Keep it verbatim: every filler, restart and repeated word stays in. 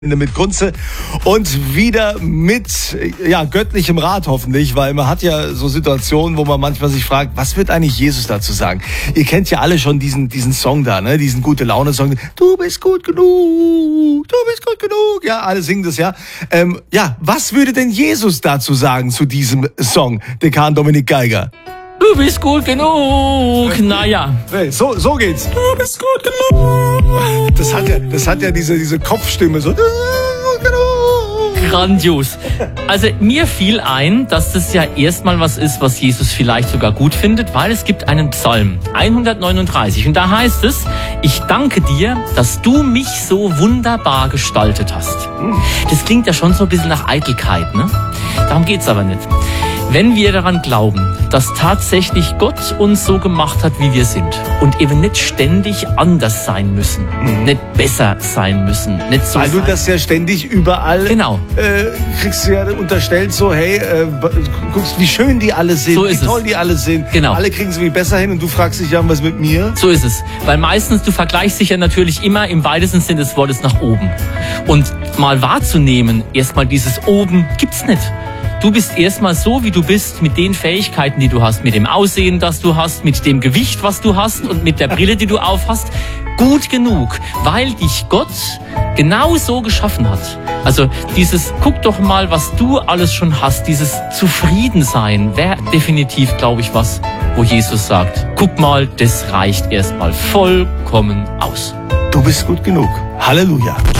Mit Kunze und wieder mit ja göttlichem Rat hoffentlich, weil man hat ja so Situationen, wo man manchmal sich fragt, was wird eigentlich Jesus dazu sagen? Ihr kennt ja alle schon diesen diesen Song da, ne, diesen gute Laune Song. Du bist gut genug, du bist gut genug. Ja, alle singen das ja. Ähm, ja, was würde denn Jesus dazu sagen zu diesem Song, Dekan Dominik Geiger? Du bist gut genug. Naja. Hey, so, so geht's. Du bist gut genug. Das hat ja, das hat ja diese, diese Kopfstimme so. Du bist gut genug. Grandios. Also mir fiel ein, dass das ja erstmal was ist, was Jesus vielleicht sogar gut findet, weil es gibt einen Psalm, hundertneununddreißig. Und da heißt es, ich danke dir, dass du mich so wunderbar gestaltet hast. Das klingt ja schon so ein bisschen nach Eitelkeit, ne? Darum geht's aber nicht. Wenn wir daran glauben, dass tatsächlich Gott uns so gemacht hat, wie wir sind und eben nicht ständig anders sein müssen, mhm. nicht besser sein müssen, nicht so Weil sein. du das ja ständig überall genau. äh, kriegst du ja unterstellt so, hey, äh, guckst, wie schön die alle sind, so wie toll es. die alle sind. Genau. Alle kriegen es viel besser hin und du fragst dich ja, was mit mir? So ist es. Weil meistens, du vergleichst dich ja natürlich immer im weitesten Sinne des Wortes nach oben. Und mal wahrzunehmen, erstmal dieses oben gibt's nicht. Du bist erstmal so, wie du bist, mit den Fähigkeiten, die du hast, mit dem Aussehen, das du hast, mit dem Gewicht, was du hast und mit der Brille, die du aufhast, gut genug, weil dich Gott genau so geschaffen hat. Also dieses, guck doch mal, was du alles schon hast, dieses Zufriedensein wäre definitiv, glaube ich, was, wo Jesus sagt, guck mal, das reicht erstmal vollkommen aus. Du bist gut genug. Halleluja.